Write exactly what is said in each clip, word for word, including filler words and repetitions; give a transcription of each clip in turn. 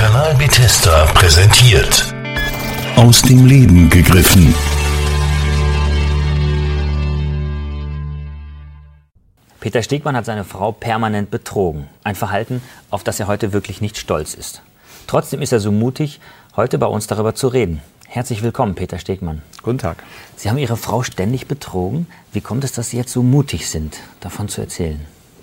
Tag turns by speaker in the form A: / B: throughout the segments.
A: Kanal Bethesda präsentiert.
B: Aus dem Leben gegriffen.
C: Peter Stegmann hat seine Frau permanent betrogen. Ein Verhalten, auf das er heute wirklich nicht stolz ist. Trotzdem ist er so mutig, heute bei uns darüber zu reden. Herzlich willkommen, Peter Stegmann.
D: Guten Tag.
C: Sie haben Ihre Frau ständig betrogen. Wie kommt es, dass Sie jetzt so mutig sind, davon zu erzählen?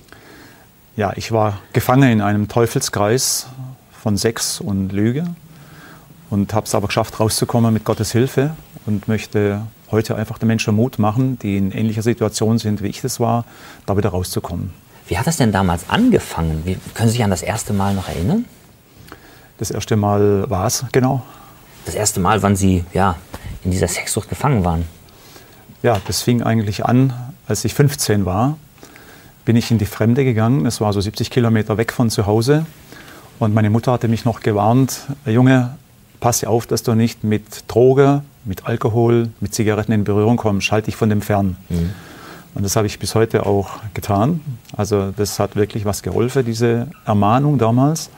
D: Ja, ich war gefangen in einem Teufelskreis von Sex und Lüge und habe es aber geschafft, rauszukommen mit Gottes Hilfe und möchte heute einfach den Menschen Mut machen, die in ähnlicher Situation sind, wie ich das war, da wieder rauszukommen.
C: Wie hat das denn damals angefangen? Wie, können Sie sich an das erste Mal noch erinnern?
D: Das erste Mal war es, genau.
C: Das erste Mal, wann Sie ja, in dieser Sexsucht gefangen waren?
D: Ja, das fing eigentlich an, als ich fünfzehn war, bin ich in die Fremde gegangen. Es war so siebzig Kilometer weg von zu Hause. Und meine Mutter hatte mich noch gewarnt, Junge, pass auf, dass du nicht mit Droge, mit Alkohol, mit Zigaretten in Berührung kommst, halt dich von dem fern. Mhm. Und das habe ich bis heute auch getan. Also das hat wirklich was geholfen, diese Ermahnung damals.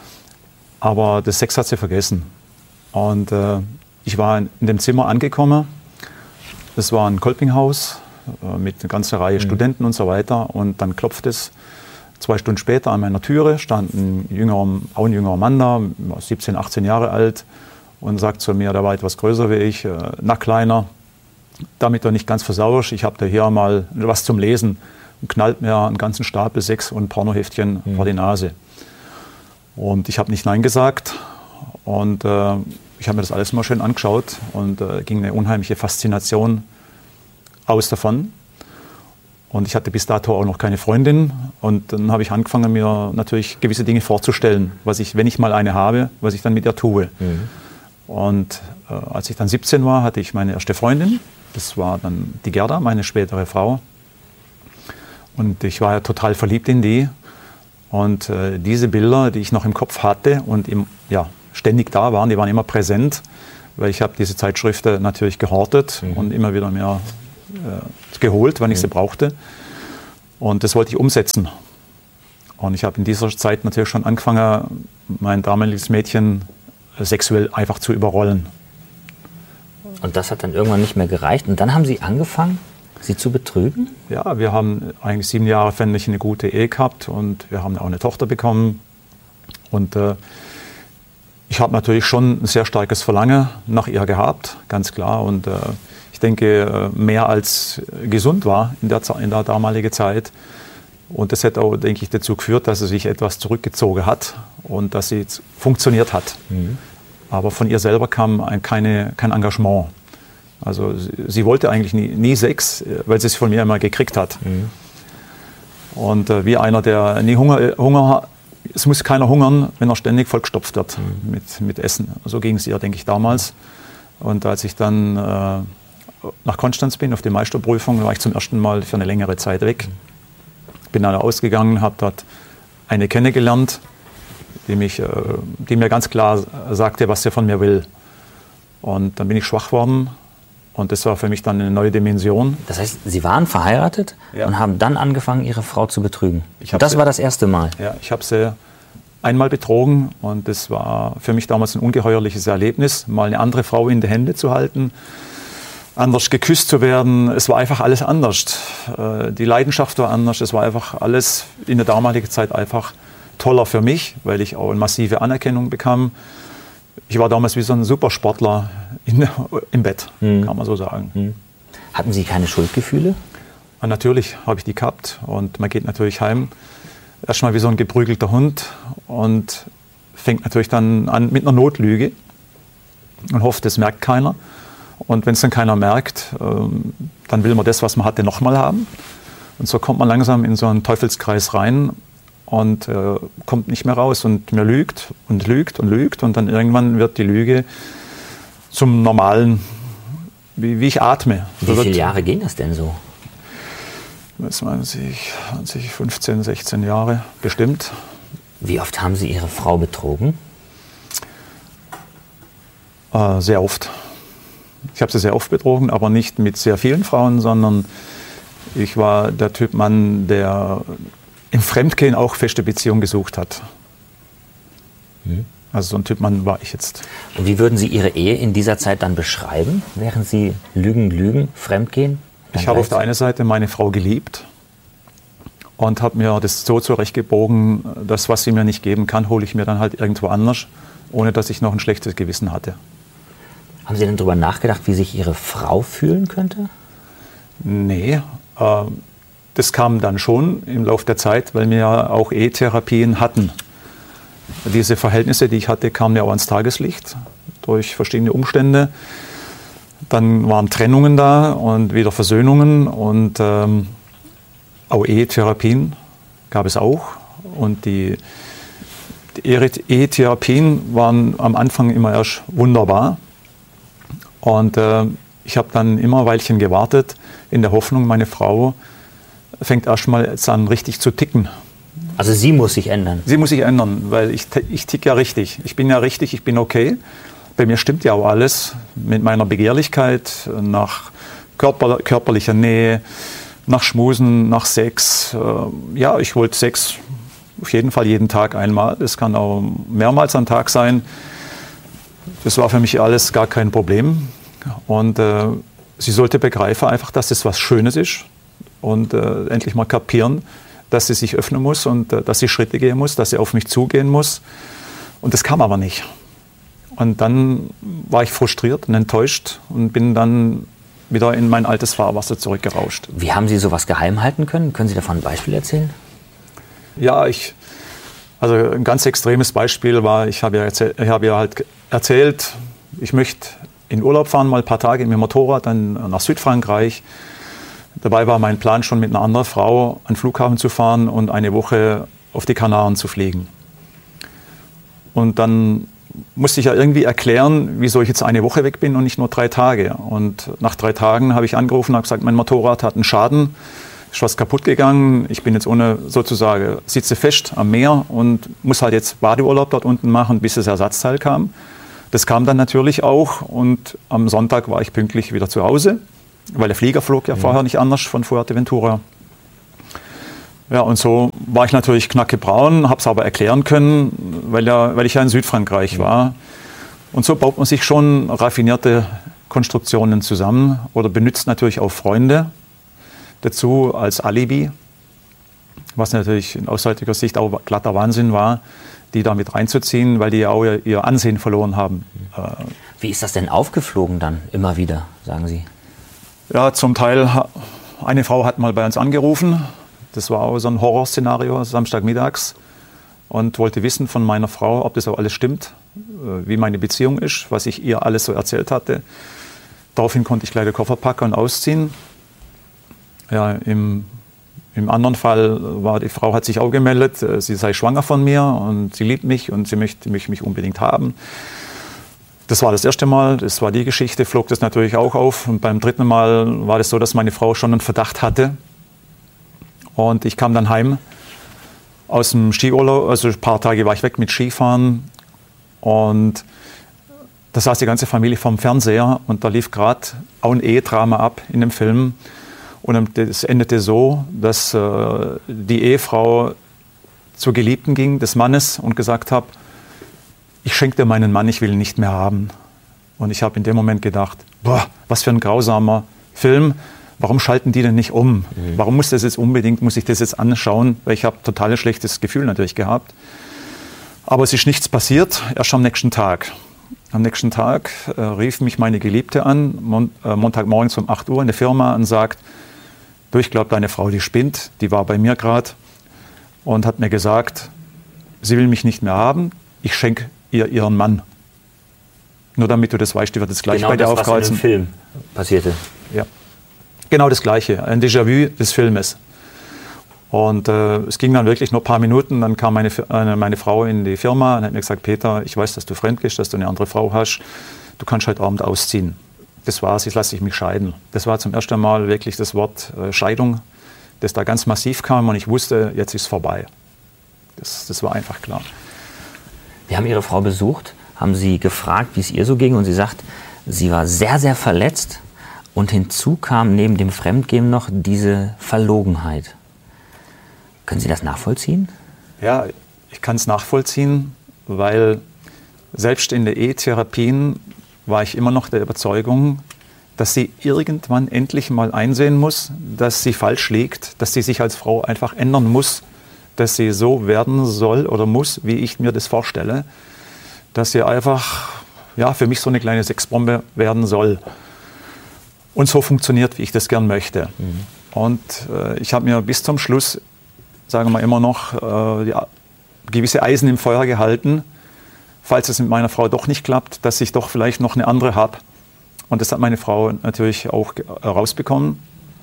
D: Aber das Sex hat sie vergessen. Und äh, ich war in dem Zimmer angekommen. Das war ein Kolpinghaus äh, mit einer ganzen Reihe mhm. Studenten und so weiter. Und dann klopft es. Zwei Stunden später an meiner Türe stand ein jüngerer, auch ein jüngerer Mann da, siebzehn, achtzehn Jahre alt, und sagt zu mir, der war etwas größer wie ich, äh, na kleiner, damit du nicht ganz versauerst, ich habe da hier mal was zum Lesen, und knallt mir einen ganzen Stapel Sex- und Pornoheftchen mhm. vor die Nase. Und ich habe nicht Nein gesagt und äh, ich habe mir das alles mal schön angeschaut und äh, ging eine unheimliche Faszination aus davon. Und ich hatte bis dato auch noch keine Freundin. Und dann habe ich angefangen, mir natürlich gewisse Dinge vorzustellen, was ich, wenn ich mal eine habe, was ich dann mit ihr tue. Mhm. Und äh, als ich dann siebzehn war, hatte ich meine erste Freundin. Das war dann die Gerda, meine spätere Frau. Und ich war ja total verliebt in die. Und äh, diese Bilder, die ich noch im Kopf hatte und im, ja, ständig da waren, die waren immer präsent, weil ich habe diese Zeitschriften natürlich gehortet mhm. und immer wieder mehr äh, geholt, wann ich sie brauchte. Und das wollte ich umsetzen. Und ich habe in dieser Zeit natürlich schon angefangen, mein damaliges Mädchen sexuell einfach zu überrollen.
C: Und das hat dann irgendwann nicht mehr gereicht. Und dann haben Sie angefangen, sie zu betrügen? Ja,
D: wir haben eigentlich sieben Jahre fändig eine gute Ehe gehabt und wir haben auch eine Tochter bekommen. Und äh, ich habe natürlich schon ein sehr starkes Verlangen nach ihr gehabt, ganz klar. Und äh, ich denke, mehr als gesund war in der, in der damaligen Zeit. Und das hat auch, denke ich, dazu geführt, dass sie sich etwas zurückgezogen hat und dass sie funktioniert hat. Mhm. Aber von ihr selber kam ein, keine, kein Engagement. Also sie, sie wollte eigentlich nie, nie Sex, weil sie es von mir immer gekriegt hat. Mhm. Und äh, wie einer, der nie Hunger, Hunger hat, es muss keiner hungern, wenn er ständig vollgestopft wird mhm. mit, mit Essen. So ging es ihr, denke ich, damals. Und als ich dann äh, nach Konstanz bin, auf die Meisterprüfung, war ich zum ersten Mal für eine längere Zeit weg. Bin dann ausgegangen, habe dort eine kennengelernt, die, mich, äh, die mir ganz klar sagte, was sie von mir will. Und dann bin ich schwach geworden und das war für mich dann eine neue Dimension.
C: Das heißt, Sie waren verheiratet ja. und haben dann angefangen, Ihre Frau zu betrügen.
D: Ich
C: das
D: sie,
C: war das erste Mal?
D: Ja, ich habe sie einmal betrogen und das war für mich damals ein ungeheuerliches Erlebnis, mal eine andere Frau in die Hände zu halten, anders geküsst zu werden. Es war einfach alles anders. Die Leidenschaft war anders. Es war einfach alles in der damaligen Zeit einfach toller für mich, weil ich auch eine massive Anerkennung bekam. Ich war damals wie so ein Supersportler in, im Bett, hm. kann man so sagen. Hm.
C: Hatten Sie keine Schuldgefühle?
D: Und natürlich habe ich die gehabt und man geht natürlich heim. Erstmal wie so ein geprügelter Hund und fängt natürlich dann an mit einer Notlüge und hofft, das merkt keiner. Und wenn es dann keiner merkt, ähm, dann will man das, was man hatte, nochmal haben. Und so kommt man langsam in so einen Teufelskreis rein und äh, kommt nicht mehr raus. Und man lügt und lügt und lügt. Und dann irgendwann wird die Lüge zum Normalen, wie, wie ich atme.
C: Wie viele Jahre ging das denn so?
D: zwanzig, zwanzig, fünfzehn, sechzehn Jahre bestimmt.
C: Wie oft haben Sie Ihre Frau betrogen?
D: Äh, sehr oft. Ich habe sie sehr oft betrogen, aber nicht mit sehr vielen Frauen, sondern ich war der Typ Mann, der im Fremdgehen auch feste Beziehungen gesucht hat.
C: Mhm.
D: Also so ein Typ Mann war ich jetzt.
C: Und wie würden Sie Ihre Ehe in dieser Zeit dann beschreiben, während Sie lügen, lügen, fremdgehen?
D: Ich habe auf der einen Seite meine Frau geliebt und habe mir das so zurechtgebogen, das, was sie mir nicht geben kann, hole ich mir dann halt irgendwo anders, ohne dass ich noch ein schlechtes Gewissen hatte.
C: Haben Sie denn darüber nachgedacht, wie sich Ihre Frau fühlen könnte?
D: Nee, äh, das kam dann schon im Laufe der Zeit, weil wir ja auch Ehetherapien hatten. Diese Verhältnisse, die ich hatte, kamen ja auch ans Tageslicht durch verschiedene Umstände. Dann waren Trennungen da und wieder Versöhnungen und ähm, auch Ehetherapien gab es auch. Und die, die Ehetherapien waren am Anfang immer erst wunderbar. Und äh, ich habe dann immer ein Weilchen gewartet, in der Hoffnung, meine Frau fängt erst mal jetzt an, richtig zu ticken.
C: Also sie muss sich ändern?
D: Sie muss sich ändern, weil ich, ich ticke ja richtig. Ich bin ja richtig, ich bin okay. Bei mir stimmt ja auch alles mit meiner Begehrlichkeit nach Körper, körperlicher Nähe, nach Schmusen, nach Sex. Ja, ich wollte Sex auf jeden Fall jeden Tag einmal. Das kann auch mehrmals am Tag sein. Das war für mich alles gar kein Problem. Und äh, sie sollte begreifen einfach, dass das was Schönes ist und äh, endlich mal kapieren, dass sie sich öffnen muss und äh, dass sie Schritte gehen muss, dass sie auf mich zugehen muss. Und das kam aber nicht. Und dann war ich frustriert und enttäuscht und bin dann wieder in mein altes Fahrwasser zurückgerauscht.
C: Wie haben Sie sowas geheim halten können? Können Sie davon ein Beispiel erzählen?
D: Ja, ich, also ein ganz extremes Beispiel war, ich habe ja, erzähl, ich habe ja halt erzählt, ich möchte in Urlaub fahren, mal ein paar Tage mit dem Motorrad, dann nach Südfrankreich. Dabei war mein Plan schon mit einer anderen Frau an den Flughafen zu fahren und eine Woche auf die Kanaren zu fliegen. Und dann musste ich ja irgendwie erklären, wieso ich jetzt eine Woche weg bin und nicht nur drei Tage. Und nach drei Tagen habe ich angerufen und habe gesagt, mein Motorrad hat einen Schaden, ist was kaputt gegangen. Ich bin jetzt ohne, sozusagen, sitze fest am Meer und muss halt jetzt Badeurlaub dort unten machen, bis das Ersatzteil kam. Das kam dann natürlich auch und am Sonntag war ich pünktlich wieder zu Hause, weil der Flieger flog ja mhm. vorher nicht anders von Fuerteventura. Ja, und so war ich natürlich knackebraun, habe es aber erklären können, weil, ja, weil ich ja in Südfrankreich mhm. war. Und so baut man sich schon raffinierte Konstruktionen zusammen oder benutzt natürlich auch Freunde dazu als Alibi, was natürlich aus heutiger Sicht auch glatter Wahnsinn war, die da mit reinzuziehen, weil die ja auch ihr Ansehen verloren haben.
C: Wie ist das denn aufgeflogen dann immer wieder, sagen Sie?
D: Ja, zum Teil, eine Frau hat mal bei uns angerufen, das war auch so ein Horrorszenario, Samstagmittags, und wollte wissen von meiner Frau, ob das auch alles stimmt, wie meine Beziehung ist, was ich ihr alles so erzählt hatte. Daraufhin konnte ich gleich den Koffer packen und ausziehen. Ja, im Im anderen Fall war die Frau hat sich auch gemeldet, sie sei schwanger von mir und sie liebt mich und sie möchte mich, mich unbedingt haben. Das war das erste Mal, das war die Geschichte, flog das natürlich auch auf. Und beim dritten Mal war das so, dass meine Frau schon einen Verdacht hatte. Und ich kam dann heim aus dem Skiurlaub, also ein paar Tage war ich weg mit Skifahren. Und da saß die ganze Familie vorm Fernseher und da lief gerade auch ein Ehedrama ab in dem Film. Und es endete so, dass äh, die Ehefrau zur Geliebten ging, des Mannes, und gesagt hat, ich schenke dir meinen Mann, ich will ihn nicht mehr haben. Und ich habe in dem Moment gedacht, boah, was für ein grausamer Film, warum schalten die denn nicht um? Mhm. Warum muss das jetzt unbedingt, muss ich das jetzt anschauen? Weil ich habe total ein schlechtes Gefühl natürlich gehabt. Aber es ist nichts passiert, erst am nächsten Tag. Am nächsten Tag äh, rief mich meine Geliebte an, Mon äh, Montagmorgens um acht Uhr in der Firma, und sagt, du, ich glaube, deine Frau, die spinnt, die war bei mir gerade und hat mir gesagt, sie will mich nicht mehr haben, ich schenke ihr ihren Mann. Nur damit du das weißt, die wird das gleich
C: genau
D: bei dir
C: das,
D: aufkreuzen.
C: Was in dem Film passierte.
D: Ja, genau das Gleiche, ein Déjà-vu des Filmes. Und äh, es ging dann wirklich nur ein paar Minuten, dann kam meine, äh, meine Frau in die Firma und hat mir gesagt, Peter, ich weiß, dass du fremd gehst, dass du eine andere Frau hast, du kannst heute Abend ausziehen. Das war's, jetzt lasse ich mich scheiden. Das war zum ersten Mal wirklich das Wort äh, Scheidung, das da ganz massiv kam und ich wusste, jetzt ist es vorbei. Das, das war einfach klar.
C: Wir haben Ihre Frau besucht, haben Sie gefragt, wie es ihr so ging, und sie sagt, sie war sehr, sehr verletzt und hinzu kam neben dem Fremdgehen noch diese Verlogenheit. Können Sie das nachvollziehen?
D: Ja, ich kann es nachvollziehen, weil Selbst in den Ehetherapien war ich immer noch der Überzeugung, dass sie irgendwann endlich mal einsehen muss, dass sie falsch liegt, dass sie sich als Frau einfach ändern muss, dass sie so werden soll oder muss, wie ich mir das vorstelle, dass sie einfach ja, für mich so eine kleine Sexbombe werden soll und so funktioniert, wie ich das gern möchte. Mhm. Und äh, ich habe mir bis zum Schluss, sagen wir immer noch, äh, ja, gewisse Eisen im Feuer gehalten, falls es mit meiner Frau doch nicht klappt, dass ich doch vielleicht noch eine andere habe. Und das hat meine Frau natürlich auch rausbekommen.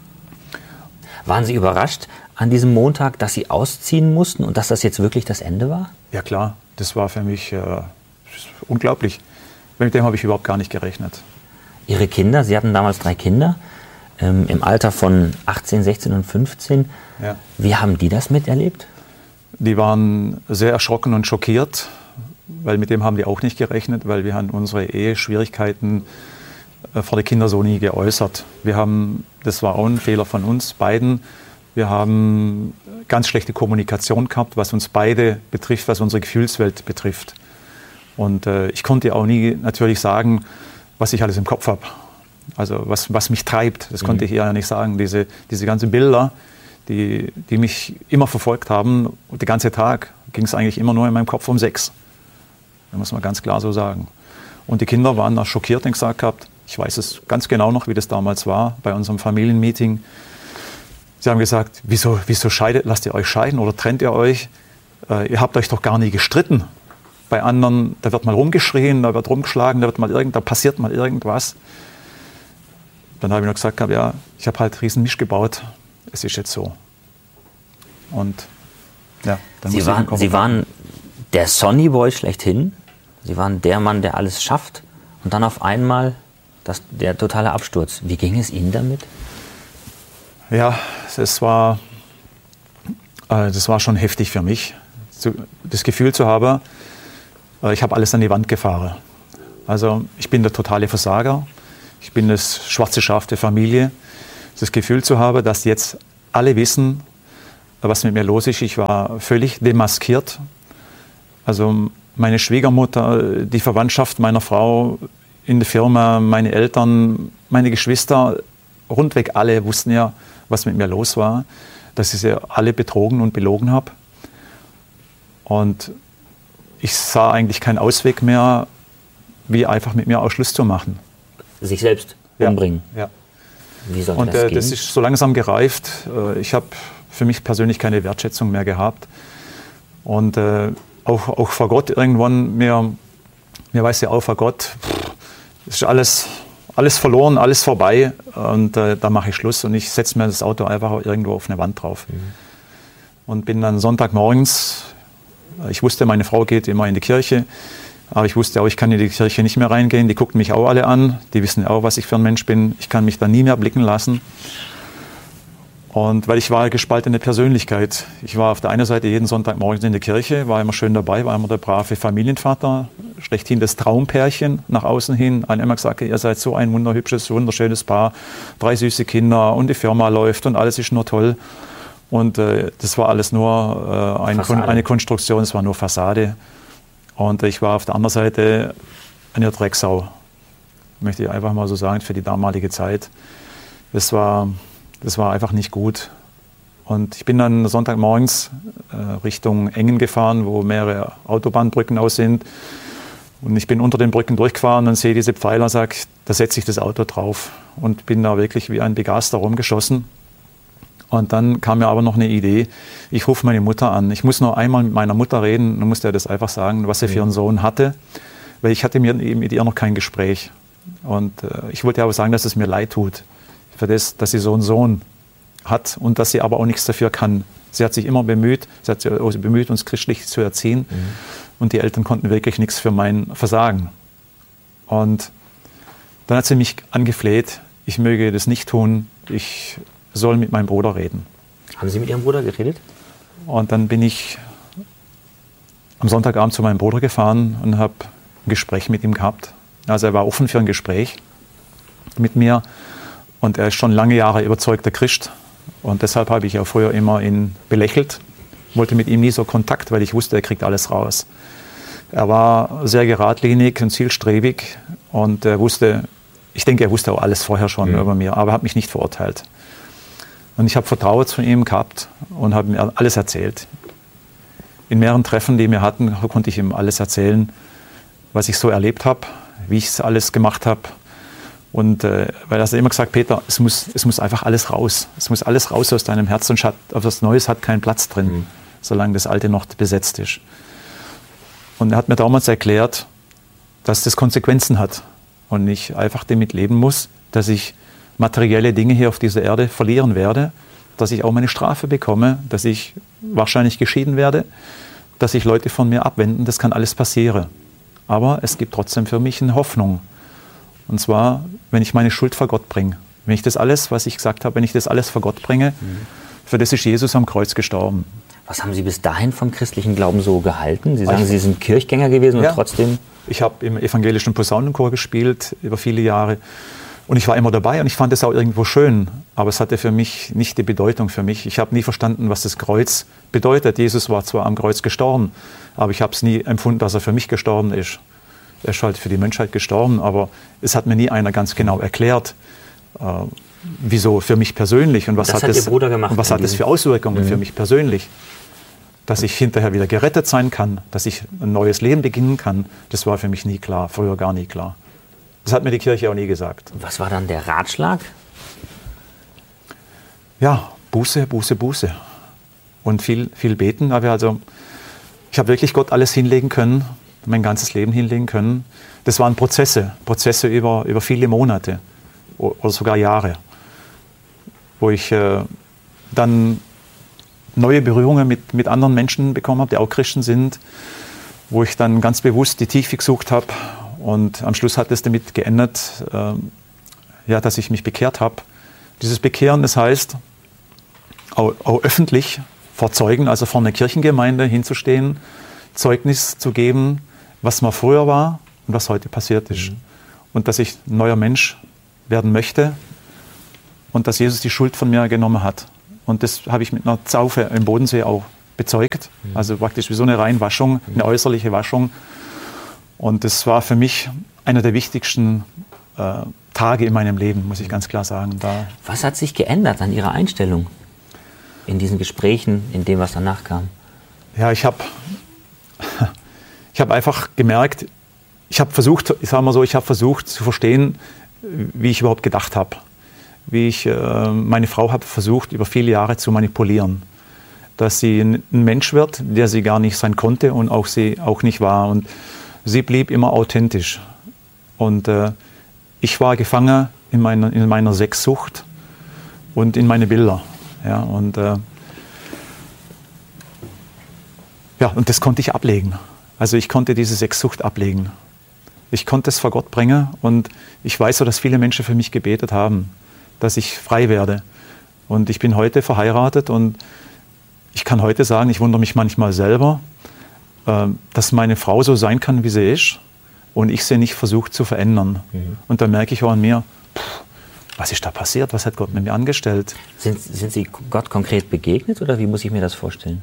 C: Waren Sie überrascht an diesem Montag, dass Sie ausziehen mussten und dass das jetzt wirklich das Ende war?
D: Ja klar, das war für mich äh, unglaublich. Mit dem habe ich überhaupt gar nicht gerechnet.
C: Ihre Kinder, Sie hatten damals drei Kinder, ähm, im Alter von achtzehn, sechzehn und fünfzehn.
D: Ja.
C: Wie haben die das miterlebt?
D: Die waren sehr erschrocken und schockiert, weil mit dem haben die auch nicht gerechnet, weil wir haben unsere Eheschwierigkeiten äh, vor den Kindern so nie geäußert. Wir haben, das war auch ein Fehler von uns beiden, wir haben ganz schlechte Kommunikation gehabt, was uns beide betrifft, was unsere Gefühlswelt betrifft. Und äh, ich konnte auch nie natürlich sagen, was ich alles im Kopf habe. Also was, was mich treibt, das mhm. konnte ich ihr ja nicht sagen. Diese, diese ganzen Bilder, die, die mich immer verfolgt haben, den ganzen Tag ging es eigentlich immer nur in meinem Kopf um Sex. Das muss man ganz klar so sagen. Und die Kinder waren da schockiert und gesagt gehabt, ich weiß es ganz genau noch, wie das damals war, bei unserem Familienmeeting. Sie haben gesagt, wieso, wieso scheidet, lasst ihr euch scheiden oder trennt ihr euch? Äh, ihr habt euch doch gar nie gestritten. Bei anderen, da wird mal rumgeschrien, da wird rumgeschlagen, da, wird mal irgend, da passiert mal irgendwas. Dann habe ich noch gesagt, ja, ich habe halt riesen Misch gebaut, es ist jetzt so. Und ja, dann
C: Sie, waren, Sie waren der Sonnyboy schlechthin, Sie waren der Mann, der alles schafft und dann auf einmal das, der totale Absturz. Wie ging es Ihnen damit?
D: Ja, es war, äh, das war schon heftig für mich, zu, das Gefühl zu haben, ich habe alles an die Wand gefahren. Also ich bin der totale Versager. Ich bin das schwarze Schaf der Familie. Das Gefühl zu haben, dass jetzt alle wissen, was mit mir los ist. Ich war völlig demaskiert. Also meine Schwiegermutter, die Verwandtschaft meiner Frau in der Firma, meine Eltern, meine Geschwister, rundweg alle wussten ja, was mit mir los war. Dass ich sie alle betrogen und belogen habe. Und ich sah eigentlich keinen Ausweg mehr, wie einfach mit mir auch Schluss zu machen.
C: Sich selbst umbringen?
D: Ja. ja.
C: Wie soll
D: Und
C: das
D: äh,
C: gehen?
D: das ist so langsam gereift. Äh, ich habe für mich persönlich keine Wertschätzung mehr gehabt. Und äh, auch, auch vor Gott irgendwann, mir, mir weiß ja auch vor Gott, es ist alles, alles verloren, alles vorbei. Und äh, da mache ich Schluss und ich setze mir das Auto einfach irgendwo auf eine Wand drauf. Mhm. Und bin dann Sonntagmorgens, ich wusste, meine Frau geht immer in die Kirche, aber ich wusste auch, ich kann in die Kirche nicht mehr reingehen. Die guckten mich auch alle an, die wissen auch, was ich für ein Mensch bin. Ich kann mich da nie mehr blicken lassen. Und weil ich war eine gespaltene Persönlichkeit. Ich war auf der einen Seite jeden Sonntagmorgen in der Kirche, war immer schön dabei, war immer der brave Familienvater, schlechthin das Traumpärchen nach außen hin. Alle immer gesagt, ihr seid so ein wunderhübsches, wunderschönes Paar, drei süße Kinder und die Firma läuft und alles ist nur toll. Und äh, das war alles nur äh, eine, Kon- eine Konstruktion, es war nur Fassade. Und ich war auf der anderen Seite eine Drecksau, möchte ich einfach mal so sagen, für die damalige Zeit. Das war, das war einfach nicht gut. Und ich bin dann Sonntagmorgens äh, Richtung Engen gefahren, wo mehrere Autobahnbrücken aus sind. Und ich bin unter den Brücken durchgefahren und sehe diese Pfeiler und sage, da setze ich das Auto drauf. Und bin da wirklich wie ein Begaster rumgeschossen. Und dann kam mir aber noch eine Idee, ich rufe meine Mutter an. Ich muss noch einmal mit meiner Mutter reden und musste ihr das einfach sagen, was sie für einen Sohn hatte. Weil ich hatte mir eben mit ihr noch kein Gespräch. Und äh, ich wollte aber sagen, dass es mir leid tut, für das, dass sie so einen Sohn hat und dass sie aber auch nichts dafür kann. Sie hat sich immer bemüht, sie hat sich auch bemüht, uns christlich zu erziehen. Mhm. Und die Eltern konnten wirklich nichts für mein Versagen. Und dann hat sie mich angefleht, ich möge das nicht tun, ich soll mit meinem Bruder reden.
C: Haben Sie mit Ihrem Bruder geredet?
D: Und dann bin ich am Sonntagabend zu meinem Bruder gefahren und habe ein Gespräch mit ihm gehabt. Also er war offen für ein Gespräch mit mir und er ist schon lange Jahre überzeugter Christ. Und deshalb habe ich auch früher immer ihn belächelt, wollte mit ihm nie so Kontakt, weil ich wusste, er kriegt alles raus. Er war sehr geradlinig und zielstrebig und er wusste, ich denke, er wusste auch alles vorher schon ja. über mir, aber er hat mich nicht verurteilt. Und ich habe Vertrauen zu ihm gehabt und habe mir alles erzählt. In mehreren Treffen, die wir hatten, konnte ich ihm alles erzählen, was ich so erlebt habe, wie ich es alles gemacht habe. Und äh, weil er hat immer gesagt, Peter, es muss, es muss einfach alles raus. Es muss alles raus aus deinem Herzen und auf das Neues hat keinen Platz drin, mhm. solange das Alte noch besetzt ist. Und er hat mir damals erklärt, dass das Konsequenzen hat und ich einfach damit leben muss, dass ich materielle Dinge hier auf dieser Erde verlieren werde, dass ich auch meine Strafe bekomme, dass ich wahrscheinlich geschieden werde, dass sich Leute von mir abwenden, das kann alles passieren. Aber es gibt trotzdem für mich eine Hoffnung. Und zwar, wenn ich meine Schuld vor Gott bringe. Wenn ich das alles, was ich gesagt habe, wenn ich das alles vor Gott bringe, mhm. für das ist Jesus am Kreuz gestorben.
C: Was haben Sie bis dahin vom christlichen Glauben so gehalten? Sie sagen, ich, Sie sind Kirchgänger gewesen
D: ja,
C: und trotzdem...
D: Ich habe im evangelischen Posaunenchor gespielt über viele Jahre. Und ich war immer dabei und ich fand es auch irgendwo schön. Aber es hatte für mich nicht die Bedeutung für mich. Ich habe nie verstanden, was das Kreuz bedeutet. Jesus war zwar am Kreuz gestorben, aber ich habe es nie empfunden, dass er für mich gestorben ist. Er ist halt für die Menschheit gestorben, aber es hat mir nie einer ganz genau erklärt, äh, wieso für mich persönlich und was
C: das
D: hat,
C: hat
D: das,
C: Ihr Bruder gemacht,
D: und was hat das für Auswirkungen mhm. für mich persönlich. Dass ich hinterher wieder gerettet sein kann, dass ich ein neues Leben beginnen kann, das war für mich nie klar, früher gar nie klar. Das hat mir die Kirche auch nie gesagt.
C: Was war dann der Ratschlag?
D: Ja, Buße, Buße, Buße. Und viel, viel beten. Aber also, ich habe wirklich Gott alles hinlegen können, mein ganzes Leben hinlegen können. Das waren Prozesse, Prozesse über, über viele Monate oder sogar Jahre, wo ich äh, dann neue Berührungen mit, mit anderen Menschen bekommen habe, die auch Christen sind, wo ich dann ganz bewusst die Tiefe gesucht habe. Und am Schluss hat es damit geendet, äh, ja, dass ich mich bekehrt habe. Dieses Bekehren, das heißt, auch, auch öffentlich vor Zeugen, also vor einer Kirchengemeinde hinzustehen, Zeugnis zu geben, was man früher war und was heute passiert ist. Mhm. Und dass ich ein neuer Mensch werden möchte und dass Jesus die Schuld von mir genommen hat. Und das habe ich mit einer Taufe im Bodensee auch bezeugt. Mhm. Also praktisch wie so eine Reinwaschung, mhm. eine äußerliche Waschung. Und das war für mich einer der wichtigsten äh, Tage in meinem Leben, muss ich ganz klar sagen. Da
C: was hat sich geändert an Ihrer Einstellung in diesen Gesprächen, in dem, was danach kam?
D: Ja, ich habe ich hab einfach gemerkt, ich habe versucht, ich sage mal so, ich habe versucht zu verstehen, wie ich überhaupt gedacht habe. Wie ich äh, meine Frau habe versucht, über viele Jahre zu manipulieren. Dass sie ein Mensch wird, der sie gar nicht sein konnte und auch sie auch nicht war. Und sie blieb immer authentisch. Und äh, ich war gefangen in meiner, in meiner Sexsucht und in meine Bilder. Ja, und, äh, ja, und das konnte ich ablegen. Also ich konnte diese Sexsucht ablegen. Ich konnte es vor Gott bringen und ich weiß so, dass viele Menschen für mich gebetet haben, dass ich frei werde. Und ich bin heute verheiratet und ich kann heute sagen, ich wundere mich manchmal selber, dass meine Frau so sein kann, wie sie ist und ich sie nicht versucht zu verändern. Mhm. Und dann merke ich auch an mir, pff, was ist da passiert? Was hat Gott mit mir angestellt?
C: Sind, sind Sie Gott konkret begegnet oder wie muss ich mir das vorstellen?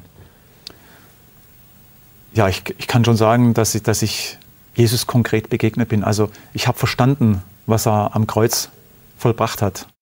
D: Ja, ich, ich kann schon sagen, dass ich, dass ich Jesus konkret begegnet bin. Also ich habe verstanden, was er am Kreuz vollbracht hat.